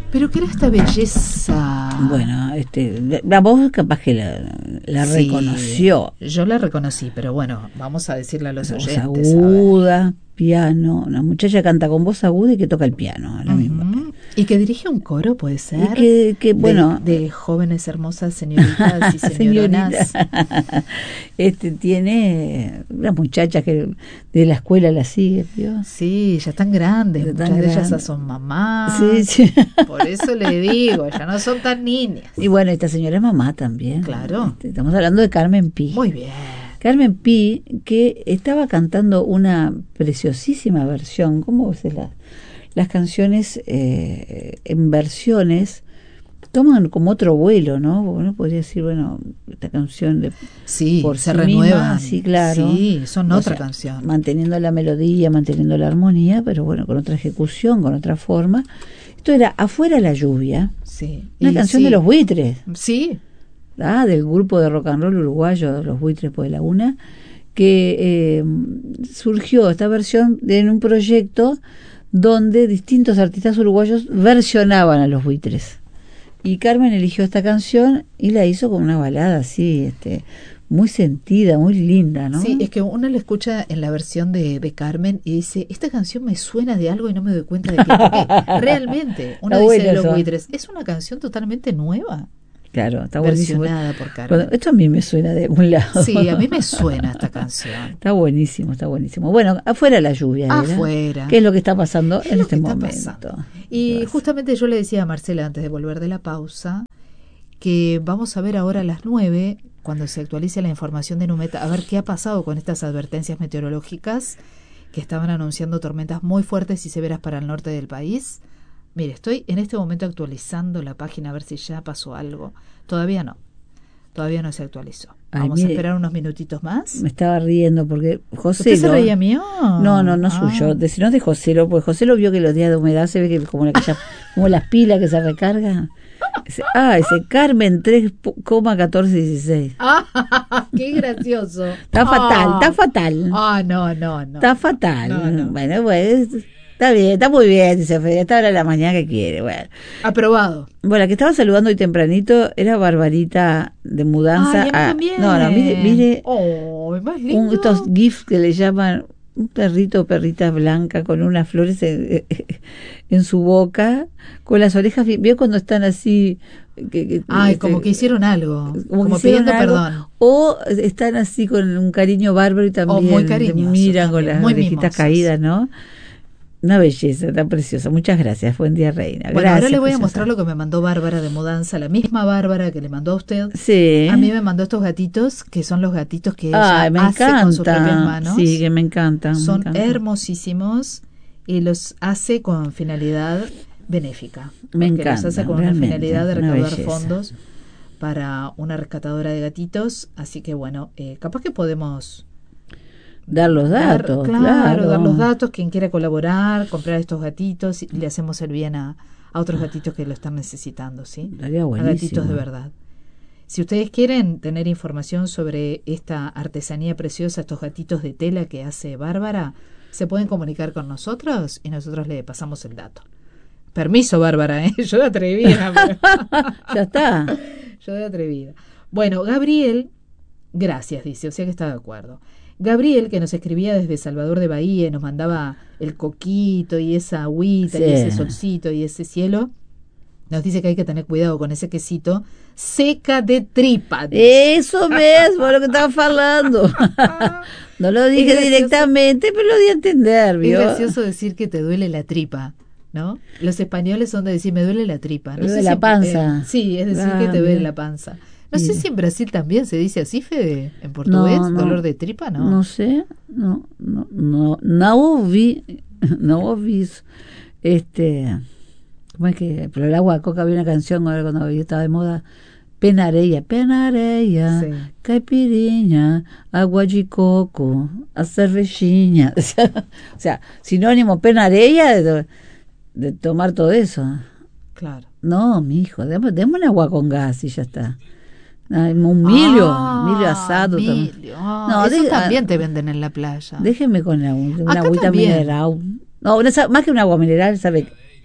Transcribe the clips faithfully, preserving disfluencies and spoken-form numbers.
Pero ¿qué era esta belleza? Bueno, este, la voz capaz que la, la Sí, reconoció. Yo la reconocí, pero bueno, vamos a decirle a los Voz oyentes. aguda, piano, una muchacha canta con voz aguda y que toca el piano, la Uh-huh. misma. Y que dirige un coro, puede ser. Y que, que bueno, de, de jóvenes hermosas señoritas y señoronas. este tiene una muchacha que de la escuela la sigue, ¿vio? Sí, ya están grandes, Ya muchas están de ellas ya grandes. son mamás. Sí, sí. Por eso le digo, ya no son tan niñas. Y bueno, esta señora es mamá también. Claro. Este, estamos hablando de Carmen Pi. Muy bien. Carmen Pi, que estaba cantando una preciosísima versión, ¿cómo se la? Las canciones eh, en versiones toman como otro vuelo, ¿no? Uno podría decir, bueno, esta canción de Sí, por se sí renuevan. misma, sí, claro. Sí, son O otra sea, canción. manteniendo la melodía, manteniendo la armonía, pero bueno, con otra ejecución, con otra forma. Esto era Afuera la lluvia, Sí. una Y canción sí. de los Buitres, Sí. ¿ah? Del grupo de rock and roll uruguayo, los Buitres por la Una, que eh, surgió esta versión de, en un proyecto donde distintos artistas uruguayos versionaban a los Buitres. Y Carmen eligió esta canción y la hizo con una balada así, este, muy sentida, muy linda, ¿no? Sí, es que uno la escucha en la versión de, de Carmen y dice, esta canción me suena de algo y no me doy cuenta de qué. Porque realmente, uno Está dice bueno Los eso. Buitres, es una canción totalmente nueva, Claro, está buenísimo. versionada por Carmen. Bueno, esto a mí me suena de un lado. Sí, a mí me suena esta canción. Está buenísimo, está buenísimo. Bueno, Afuera la lluvia. ¿era? Afuera. ¿Qué es lo que está pasando ¿Qué en es lo este que está momento? pasando? Y justamente yo le decía a Marcela antes de volver de la pausa que vamos a ver ahora a las nueve, cuando se actualice la información de Numeta, a ver qué ha pasado con estas advertencias meteorológicas que estaban anunciando tormentas muy fuertes y severas para el norte del país. Mire, estoy en este momento actualizando la página a ver si ya pasó algo. Todavía no. Todavía no se actualizó. Ay, Vamos mire, a esperar unos minutitos más. Me estaba riendo porque José. ¿Usted se reía mío? No, no, no Ah. suyo. De, sino de José, porque José lo vio que los días de humedad se ve que como, la que ya, como las pilas que se recargan. Ese, ah, ese Carmen tres coma catorce dieciséis. Ah, qué gracioso. Está ah. fatal, está fatal. Ah, no, no, no. Está fatal. No, no. Bueno, pues está bien, está muy bien, dice Fede. Esta hora de la mañana que quiere. Bueno. Aprobado. Bueno, la que estaba saludando hoy tempranito era Barbarita de Mudanza. Ay, a mí a- también. no, no, mire, mire Oh, más lindo. un, estos gifs que le llaman un perrito o perrita blanca con unas flores en, en su boca, con las orejas, bien, ¿vio cuando están así? Que, que, Ay, este, como que hicieron algo. como, Como, que hicieron pidiendo algo, perdón. o están así con un cariño bárbaro y también muy te cariñosos miran con también, las muy orejitas mimosos. caídas, ¿no? Una belleza, tan preciosa. Muchas gracias. Buen día, reina. Bueno, Gracias, ahora le voy a preciosa. mostrar lo que me mandó Bárbara de Mudanza, la misma Bárbara que le mandó a usted. Sí. A mí me mandó estos gatitos, que son los gatitos que ella Ay, me hace con sus propias encanta. manos. Sí, que me encantan. me Son encantan. hermosísimos y los hace con finalidad benéfica. Me Porque encanta. Los hace con realmente, una finalidad de una recaudar belleza. fondos para una rescatadora de gatitos. Así que bueno, eh, capaz que podemos Dar los dar- datos. claro, claro, dar los datos. Quien quiera colaborar, comprar estos gatitos, y le hacemos el bien a, a otros gatitos que lo están necesitando, ¿sí? Estaría A buenísimo. gatitos de verdad. Si ustedes quieren tener información sobre esta artesanía preciosa, estos gatitos de tela que hace Bárbara, se pueden comunicar con nosotros y nosotros le pasamos el dato. Permiso, Bárbara, ¿eh? Yo de atrevida. pero- Ya está. Yo de atrevida. Bueno, Gabriel, gracias, dice, o sea que está de acuerdo. Gabriel, que nos escribía desde Salvador de Bahía y nos mandaba el coquito y esa agüita Sí. y ese solcito y ese cielo, nos dice que hay que tener cuidado con ese quesito seca de tripa. dice. Eso mismo, lo que estaba hablando. No lo dije gracioso. directamente, pero lo di a entender, Es ¿vio? gracioso decir que te duele la tripa, ¿no? Los españoles son de decir me duele la tripa. No Me sé duele la si- panza. eh, sí, es decir Ah, que te duele mira. la panza. No Mira. sé si en Brasil también se dice así, Fede, en portugués, No, no. dolor de tripa, ¿no? No sé, no, no, no, no ouvi, no ouvi eso. Este, ¿cómo es que? Pero el agua de coca había una canción ahora cuando yo estaba de moda. Penareia, penareia, Sí. caipirinha, agua de coco, a cervejinha. O sea, o sea, sinónimo penareia de, de tomar todo eso. Claro. No, mi hijo, deme, deme un agua con gas y ya está. Ay, un milio, Ah, milio asado. también. milio. Ah, No, eso de- también ah, te venden en la playa. Déjeme con la, una Acá agüita también. mineral. No, una sa- más que un agua mineral, ¿sabe?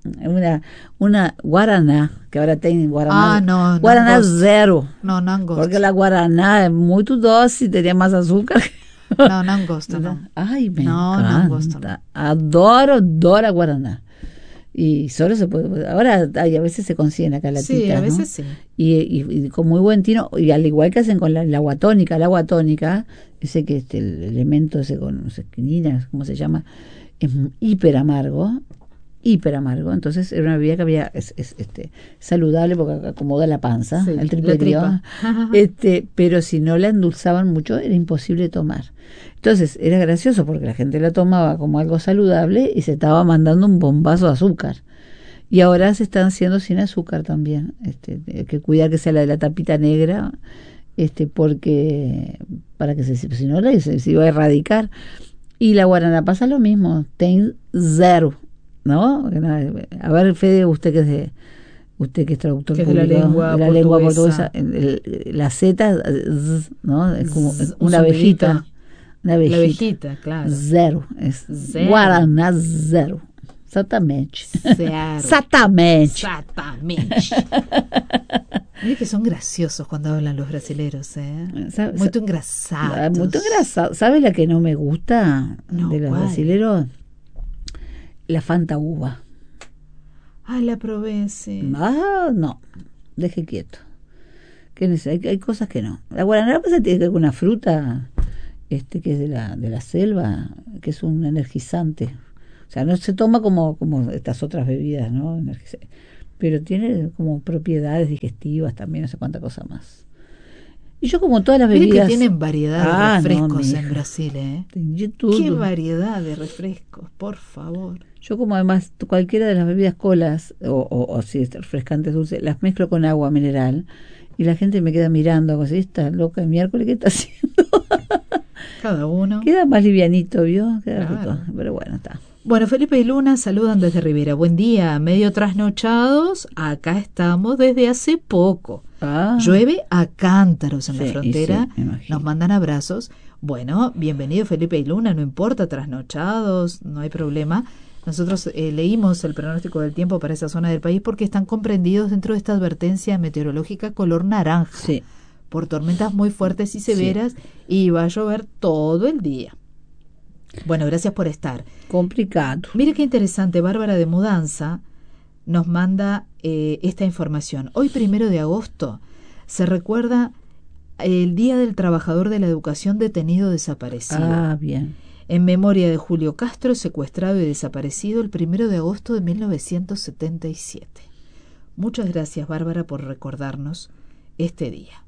una una guaraná, que ahora tem guaraná. Ah, no, Guaraná não gosto. zero. Não, não gosto. Porque a guaraná é muito doce, teria mais açúcar. Não, não gosto, não. Ai, me No, encanta. no gosto, no. Adoro, adoro a guaraná. Y solo se puede, ahora hay, a veces se consiguen acá latitas, Sí, a veces ¿no? sí. Y, y, y con muy buen tino, y al igual que hacen con la, la agua tónica, el agua tónica, ese que este, el elemento ese con no sé, quinina, ¿cómo se llama? Es hiper amargo, hiper amargo, entonces era una bebida que había, es, es este, saludable porque acomoda la panza, Sí, el la triple tripa. este, pero si no la endulzaban mucho era imposible tomar. Entonces era gracioso porque la gente la tomaba como algo saludable y se estaba mandando un bombazo de azúcar. Y ahora se están haciendo sin azúcar también. Este, hay que cuidar que sea la de la tapita negra, este, porque para que se, si no se, se iba a erradicar. Y la guaraná pasa lo mismo, ten cero, ¿no? A ver, Fede, usted que es de usted que es traductor que es de la lengua de la portuguesa. lengua portuguesa, el, el, la Z, ¿no? Es como Z, una abejita. Una abejita. La abejita, claro. Zero. Es Zero. Guaraná zero. Exatamente. Zero. Exatamente. Exatamente. Mira que son graciosos cuando hablan los brasileros, ¿eh? ¿Sabe, Muy sabe, engrasados. Muy engrasado. ¿Sabe la que no me gusta No, de los ¿cuál? brasileros? La Fanta uva. Ah, la probé, sí. Ah, no. Deje quieto. ¿Qué neces- hay, hay cosas que no. La guaraná pasa tiene que ver con una fruta este que es de la de la selva, que es un energizante. O sea, no se toma como como estas otras bebidas, ¿no? Energiz- Pero tiene como propiedades digestivas también, no sé cuánta cosa más. Y yo como todas las Mire bebidas... que tienen variedad Ah, de no, refrescos mija. en Brasil, ¿eh? Yo todo- Qué variedad de refrescos, por favor. Yo como además cualquiera de las bebidas colas o, o, o si es refrescantes dulces, las mezclo con agua mineral y la gente me queda mirando, como si está loca de miércoles, ¿qué está haciendo? Cada uno. Queda más livianito, ¿vio? Queda Claro. rico, pero bueno, está. Bueno, Felipe y Luna saludan desde Rivera. Buen día, medio trasnochados. Acá estamos desde hace poco. Ah, Llueve a cántaros en sí, la y frontera. sí, me imagino. Nos mandan abrazos. Bueno, bienvenido Felipe y Luna, no importa, trasnochados, no hay problema. Nosotros eh, leímos el pronóstico del tiempo para esa zona del país porque están comprendidos dentro de esta advertencia meteorológica color naranja Sí, por tormentas muy fuertes y severas y va a llover todo el día. Bueno, gracias por estar. complicado. Mire qué interesante, Bárbara de Mudanza nos manda eh, esta información. Hoy, primero de agosto, se recuerda el Día del Trabajador de la Educación detenido desaparecido. Ah, bien. En memoria de Julio Castro, secuestrado y desaparecido el primero de agosto de mil novecientos setenta y siete. Muchas gracias, Bárbara, por recordarnos este día.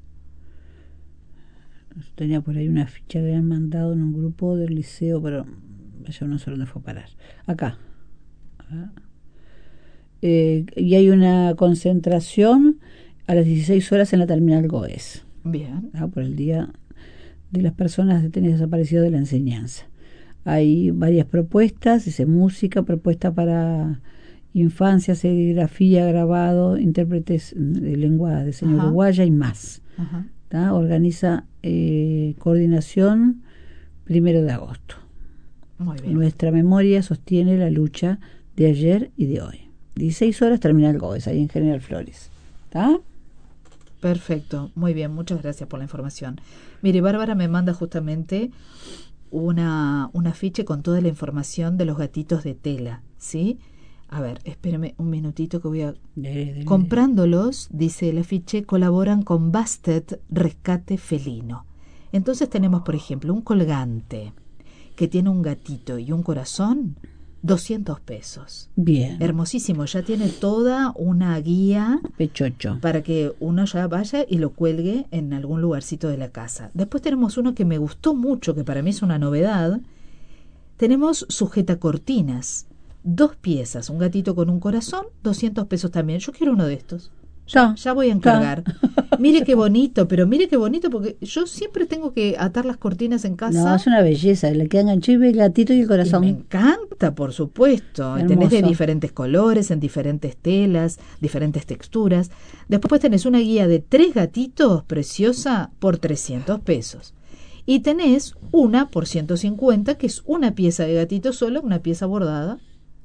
Tenía por ahí una ficha que habían mandado en un grupo del liceo, pero yo no sé dónde fue a parar. Acá. Ah. Eh, y hay una concentración a las dieciséis horas en la terminal Goes, Bien. ah, por el Día de las Personas Detenidas Desaparecidas de la Enseñanza. Hay varias propuestas, dice música, propuesta para infancia, serigrafía, grabado, intérpretes de lengua de señas Ajá. uruguaya y más. Ajá. ¿Tá? Organiza eh, coordinación primero de agosto. Muy bien. Nuestra memoria sostiene la lucha de ayer y de hoy. dieciséis horas terminal Goes, ahí en General Flores. ¿Está? Perfecto, muy bien, muchas gracias por la información. Mire, Bárbara me manda justamente una, un afiche con toda la información de los gatitos de tela, ¿sí? A ver, espéreme un minutito que voy a... Dele, dele. Comprándolos, dice el afiche, colaboran con Bastet Rescate Felino. Entonces tenemos, por ejemplo, un colgante que tiene un gatito y un corazón, doscientos pesos. Bien. Hermosísimo, ya tiene toda una guía Pechocho. para que uno ya vaya y lo cuelgue en algún lugarcito de la casa. Después tenemos uno que me gustó mucho, que para mí es una novedad. Tenemos sujetacortinas, dos piezas, un gatito con un corazón, doscientos pesos también. Yo quiero uno de estos. Ya, Ya voy a encargar. Mire qué bonito, pero mire qué bonito, porque yo siempre tengo que atar las cortinas en casa. No, es una belleza. Le quedan ganchillo el gatito y el Y corazón. me encanta, por supuesto. Hermoso. Tenés de diferentes colores, en diferentes telas, diferentes texturas. Después tenés una guía de tres gatitos preciosa por trescientos pesos. Y tenés una por ciento cincuenta, que es una pieza de gatito solo, una pieza bordada.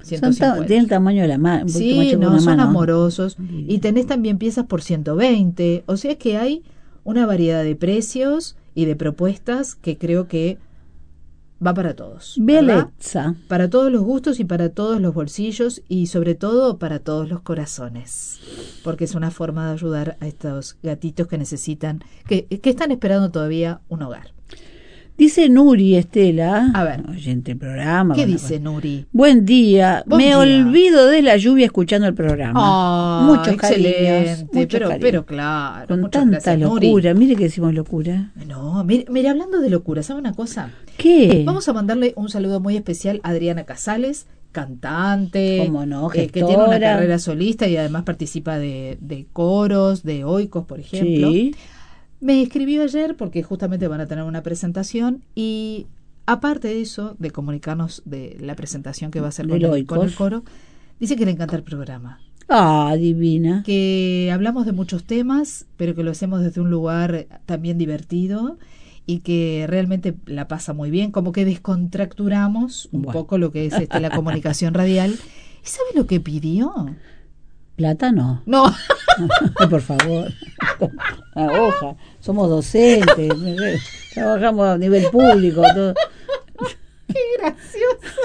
ciento cincuenta. Tienen el tamaño de la mano. Sí, no, son mano. amorosos. Y tenés también piezas por ciento veinte. O sea que hay una variedad de precios y de propuestas que creo que va para todos. Bellezza. Para todos los gustos y para todos los bolsillos y sobre todo para todos los corazones. Porque es una forma de ayudar a estos gatitos que necesitan, que, que están esperando todavía un hogar. Dice Nuri Estela, a ver, oyente del programa. ¿Qué dice Nuri? Buen día, Buen me día. olvido de la lluvia escuchando el programa. Oh, muchos excelente, cariños, muchos pero, cariños. pero claro. Con muchas tanta gracias, locura, Nuri. mire que decimos locura. No, mire, mire, hablando de locura, ¿sabe una cosa? ¿Qué? Vamos a mandarle un saludo muy especial a Adriana Casales, cantante, ¿Cómo no? eh, que tiene una carrera solista y además participa de, de coros, de oicos, por ejemplo. Sí. Me escribió ayer porque justamente van a tener una presentación y aparte de eso, de comunicarnos de la presentación que va a hacer con el, con el coro, dice que le encanta el programa. Ah, divina. Que hablamos de muchos temas, pero que lo hacemos desde un lugar también divertido y que realmente la pasa muy bien, como que descontracturamos un bueno. poco lo que es este, la comunicación radial. ¿Y sabe lo que pidió? Plata no. No. Ay, por favor. Una hoja. Somos docentes. Trabajamos a nivel público. Todo. Qué gracioso.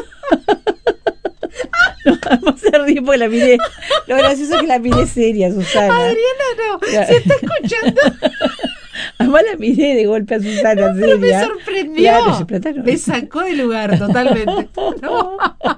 No, vamos a reír porque la miré. Lo gracioso es que la miré seria, Susana. Adriana, no. Se está escuchando. Además la miré de golpe a Susana. No, pero me seria. sorprendió. Claro, plata no. Me sacó de lugar totalmente. No, no,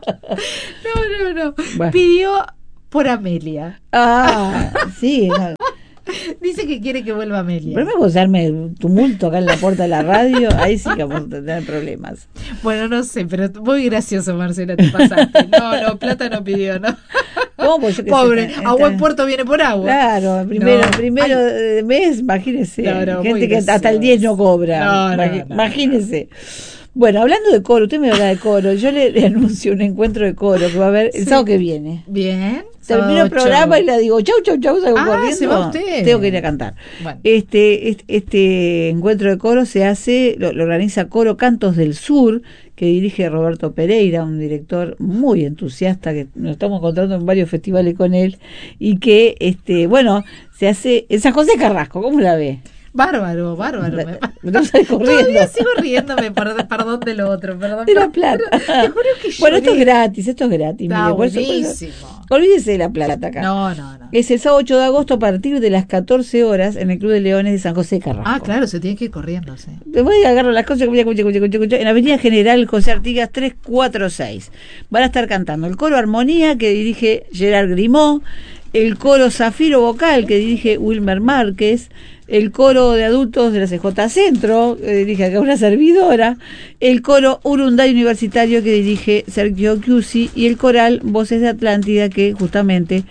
no. no. Bueno. Pidió por Amelia. Ah, sí. No. Dice que quiere que vuelva Amelia. Pero vamos a darme un tumulto acá en la puerta de la radio, ahí sí que vamos a tener problemas. Bueno, no sé, pero muy gracioso, Marcela, te pasaste. No, no, plata no pidió, ¿no? ¿Cómo? Pues yo que Pobre, sé, a buen puerto viene por agua. Claro, primero, No. primero de mes, imagínese. No, no, gente muy que hasta el gracioso. diez no cobra. No, no, Imagi- no, imagínese. Bueno, hablando de coro, usted me habla de coro, yo le, le anuncio un encuentro de coro que va a haber el Sí. sábado que viene. Bien. Termino el programa y le digo, chau, chau, chau, salgo Ah, corriendo. ¿se va usted? Tengo que ir a cantar. Bueno. Este, este, este encuentro de coro se hace, lo, lo organiza Coro Cantos del Sur, que dirige Roberto Pereira, un director muy entusiasta, que nos estamos encontrando en varios festivales con él, y que, este, bueno, se hace en San José Carrasco, ¿cómo la ve? Bárbaro, bárbaro. Me, Me tengo que salir corriendo. Todavía sigo riéndome, perdón, perdón de lo otro, perdón. De La Plata. Te juro que Bueno, esto es lloré. gratis, esto es gratis. Está mire, por eso- por eso- buenísimo. olvídese de La Plata acá. No, no, no. Es el sábado ocho de agosto a partir de las catorce horas en el Club de Leones de San José Carrasco. Ah, claro, se tiene que ir corriendo, sí. Te voy a agarrar las cosas escucha, escucha, escucha, escucha, escucha, en Avenida General José Artigas trescientos cuarenta y seis. Van a estar cantando el coro Armonía, que dirige Gerard Grimaud, el coro Zafiro Vocal, que dirige Wilmer Márquez, el coro de adultos de la C J Centro, que dirige acá una servidora, el coro Urunday Universitario, que dirige Sergio Chiusi, y el coral Voces de Atlántida, que justamente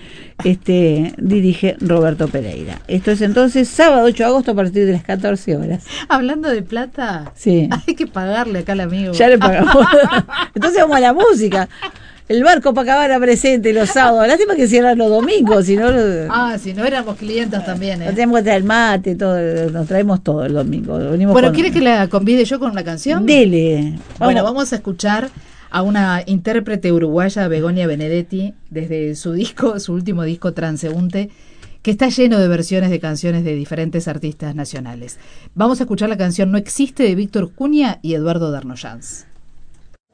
este dirige Roberto Pereira. Esto es entonces sábado ocho de agosto a partir de las catorce horas. Hablando de plata, Sí. hay que pagarle acá al amigo. Ya le pagamos. Entonces vamos a la música. El barco para acabar presente los sábados. Lástima que cierran los domingos, si no, no Ah, si no éramos clientes también, ¿eh? tenemos que traer el mate, todo, nos traemos todo el domingo. Venimos Bueno, con- ¿quiere que la convide yo con una canción? Dele. Bueno, vamos a escuchar a una intérprete uruguaya, Begonia Benedetti, desde su disco, su último disco Transeúnte, que está lleno de versiones de canciones de diferentes artistas nacionales. Vamos a escuchar la canción No Existe de Víctor Cunha y Eduardo Darnoyans.